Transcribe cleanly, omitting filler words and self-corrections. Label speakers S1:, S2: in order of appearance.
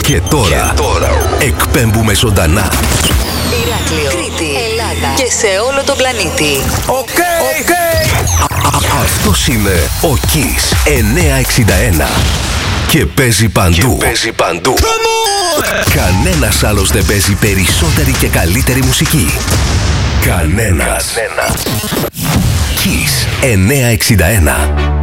S1: Και τώρα εκπέμπουμε ζωντανά.
S2: Ηράκλειο, Κρήτη, Ελλάδα και σε όλο τον πλανήτη.
S1: Οκ. Αυτός είναι ο Kiss 961 και παίζει παντού. Κανένας άλλος δεν παίζει περισσότερη και καλύτερη μουσική. Κανένας. Kiss 961.